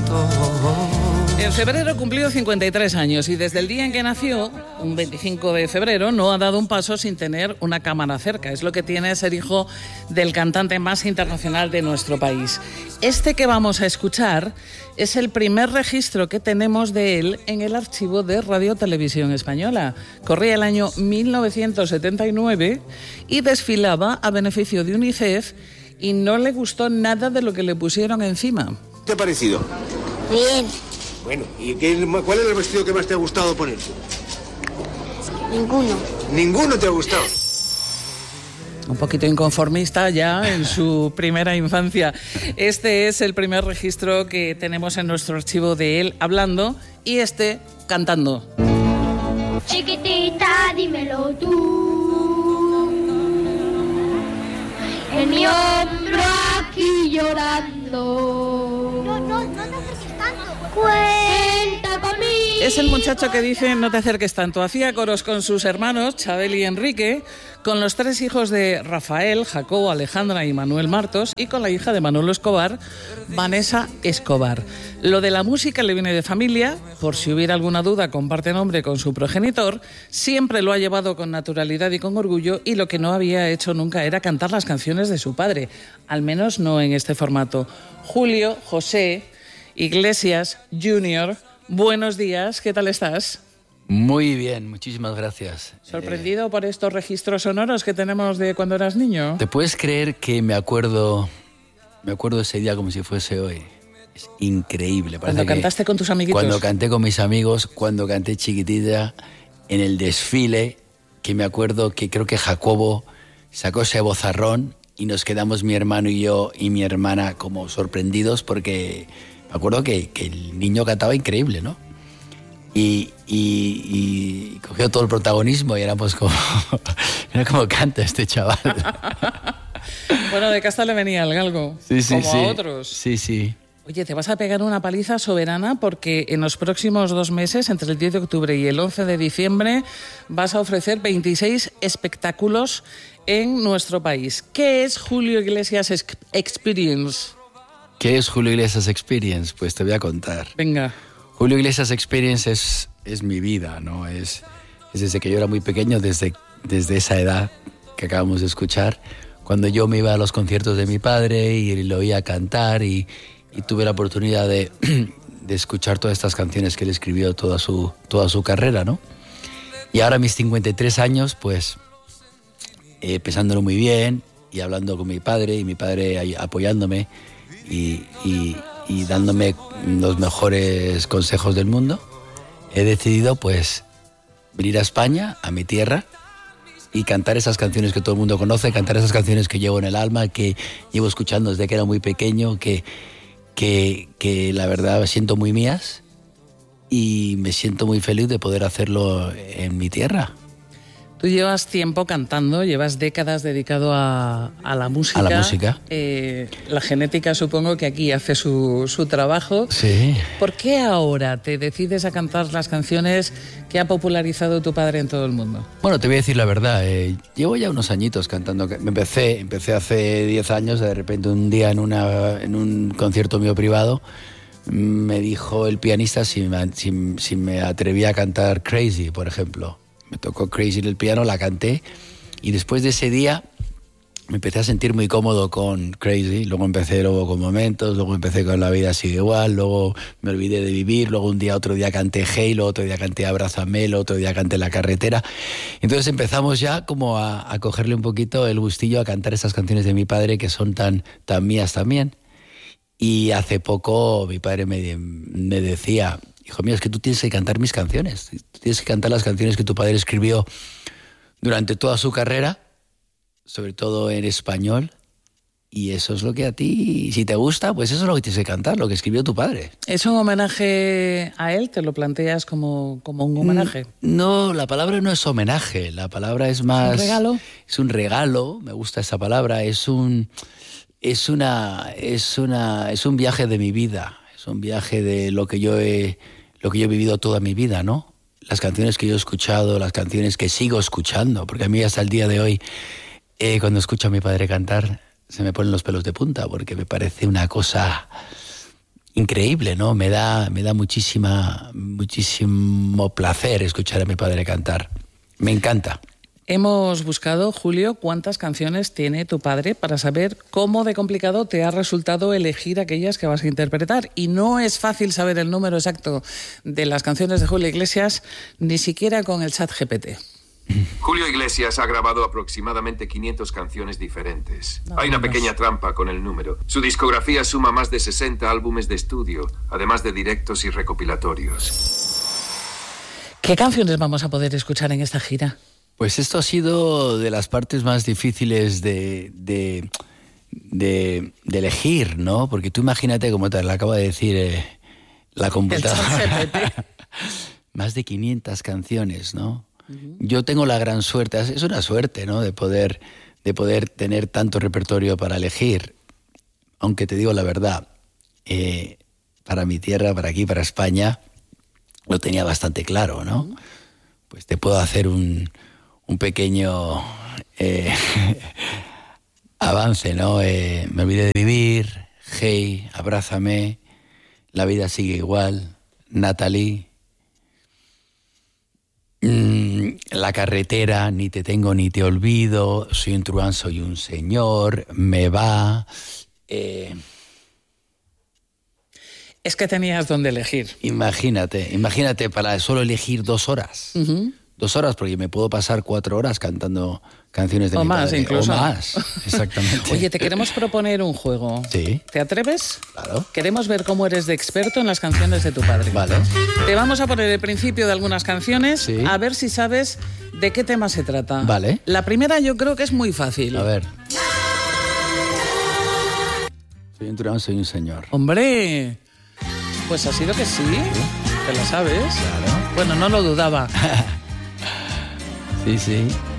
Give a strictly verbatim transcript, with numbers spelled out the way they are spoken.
En febrero cumplió cincuenta y tres años y desde el día en que nació, un veinticinco de febrero, no ha dado un paso sin tener una cámara cerca. Es lo que tiene ser hijo del cantante más internacional de nuestro país. Este que vamos a escuchar es el primer registro que tenemos de él en el archivo de Radio Televisión Española. Corría el año mil novecientos setenta y nueve y desfilaba a beneficio de UNICEF y no le gustó nada de lo que le pusieron encima. ¿Qué te ha parecido? Bien. Bueno, ¿y qué, cuál es el vestido que más te ha gustado ponerse? Ninguno. ¿Ninguno te ha gustado? Un poquito inconformista ya en su primera infancia. Este es el primer registro que tenemos en nuestro archivo de él hablando y este cantando. Chiquitita, dímelo tú. En mi hombro aquí llorando. No, no, no te acerques tanto. Cuenta conmigo. Es el muchacho que dice no te acerques tanto. Hacía coros con sus hermanos, Chabel y Enrique, con los tres hijos de Rafael, Jacobo, Alejandra y Manuel Martos, y con la hija de Manolo Escobar, Vanessa Escobar. Lo de la música le viene de familia, por si hubiera alguna duda, comparte nombre con su progenitor, siempre lo ha llevado con naturalidad y con orgullo, y lo que no había hecho nunca era cantar las canciones de su padre, al menos no en este formato. Julio José Iglesias junior, buenos días, ¿qué tal estás? Muy bien, muchísimas gracias. ¿Sorprendido eh, por estos registros sonoros que tenemos de cuando eras niño? ¿Te puedes creer que me acuerdo, me acuerdo ese día como si fuese hoy? Es increíble. Cuando cantaste con tus amiguitos. Cuando canté con mis amigos, cuando canté chiquitita, en el desfile, que me acuerdo que creo que Jacobo sacó ese bozarrón y nos quedamos mi hermano y yo y mi hermana como sorprendidos porque me acuerdo que, que el niño cantaba increíble, ¿no? Y, y, y cogió todo el protagonismo y éramos como... Mira cómo canta este chaval. Bueno, de casta le venía el galgo, sí, sí, como sí. a otros. Sí, sí. Oye, te vas a pegar una paliza soberana porque en los próximos dos meses, entre el diez de octubre y el once de diciembre, vas a ofrecer veintiséis espectáculos en nuestro país. ¿Qué es Julio Iglesias Experience? ¿Qué es Julio Iglesias Experience? Pues te voy a contar. Venga. Julio Iglesias Experience es, es mi vida, ¿no? Es, es desde que yo era muy pequeño, desde, desde esa edad que acabamos de escuchar, cuando yo me iba a los conciertos de mi padre y lo oía cantar y, y tuve la oportunidad de, de escuchar todas estas canciones que él escribió toda su, toda su carrera, ¿no? Y ahora a mis cincuenta y tres años, pues, eh, pensándolo muy bien y hablando con mi padre y mi padre ahí apoyándome y... y y dándome los mejores consejos del mundo, he decidido pues venir a España, a mi tierra, y cantar esas canciones que todo el mundo conoce, cantar esas canciones que llevo en el alma, que llevo escuchando desde que era muy pequeño, que, que, que la verdad me siento muy mías y me siento muy feliz de poder hacerlo en mi tierra. Tú llevas tiempo cantando, llevas décadas dedicado a, a la música. A la música. Eh, la genética supongo que aquí hace su, su trabajo. Sí. ¿Por qué ahora te decides a cantar las canciones que ha popularizado tu padre en todo el mundo? Bueno, te voy a decir la verdad, eh, llevo ya unos añitos cantando. Me empecé, empecé hace diez años, de repente un día en, una, en un concierto mío privado, me dijo el pianista si me, si, si me atrevía a cantar Crazy, por ejemplo. Me tocó Crazy en el piano, la canté y después de ese día me empecé a sentir muy cómodo con Crazy. Luego empecé luego con Momentos, luego empecé con La vida sigue igual, luego me olvidé de vivir, luego un día, otro día canté Hey, luego otro día canté Abrázame, luego otro día canté La carretera. Entonces empezamos ya como a, a cogerle un poquito el gustillo a cantar esas canciones de mi padre que son tan, tan mías también. Y hace poco mi padre me, me decía... Hijo mío, es que tú tienes que cantar mis canciones. Tú tienes que cantar las canciones que tu padre escribió durante toda su carrera, sobre todo en español. Y eso es lo que a ti, si te gusta, pues eso es lo que tienes que cantar, lo que escribió tu padre. ¿Es un homenaje a él? ¿Te lo planteas como, como un homenaje? No, la palabra no es homenaje. La palabra es más... ¿Un regalo? Es un regalo, me gusta esa palabra. Es un, es una, es una, es un viaje de mi vida. Es un viaje de lo que yo he... lo que yo he vivido toda mi vida, ¿no? Las canciones que yo he escuchado, las canciones que sigo escuchando, porque a mí hasta el día de hoy, eh, cuando escucho a mi padre cantar, se me ponen los pelos de punta, porque me parece una cosa increíble, ¿no? Me da, me da muchísima, muchísimo placer escuchar a mi padre cantar. Me encanta. Hemos buscado, Julio, cuántas canciones tiene tu padre para saber cómo de complicado te ha resultado elegir aquellas que vas a interpretar. Y no es fácil saber el número exacto de las canciones de Julio Iglesias, ni siquiera con el chat G P T. Julio Iglesias ha grabado aproximadamente quinientas canciones diferentes. No, Hay una no, no. pequeña trampa con el número. Su discografía suma más de sesenta álbumes de estudio, además de directos y recopilatorios. ¿Qué canciones vamos a poder escuchar en esta gira? Pues esto ha sido de las partes más difíciles de, de, de, de elegir, ¿no? Porque tú imagínate, como te lo acabo de decir eh, la computadora, más de quinientas canciones, ¿no? Uh-huh. Yo tengo la gran suerte, es una suerte, ¿no? De poder, de poder tener tanto repertorio para elegir. Aunque te digo la verdad, eh, para mi tierra, para aquí, para España, lo tenía bastante claro, ¿no? Uh-huh. Pues te puedo hacer un... un pequeño eh, avance, ¿no? Eh, me olvidé de vivir, Hey, abrázame, La vida sigue igual, Natalie, mm, La carretera, Ni te tengo ni te olvido, Soy un truán, soy un señor, Me va... Eh, es que tenías dónde elegir. Imagínate, imagínate para solo elegir dos horas. Uh-huh. Dos horas, porque me puedo pasar cuatro horas cantando canciones de o mi más, padre. incluso. O más, exactamente. Oye, te queremos proponer un juego. Sí. ¿Te atreves? Claro. Queremos ver cómo eres de experto en las canciones de tu padre. Vale. Te vamos a poner el principio de algunas canciones, sí. A ver si sabes de qué tema se trata. Vale. La primera yo creo que es muy fácil. A ver. Soy un truán, soy un señor. ¡Hombre! Pues ha sido que sí. ¿Te la sabes? Claro. Bueno, no lo dudaba. Sí, sí.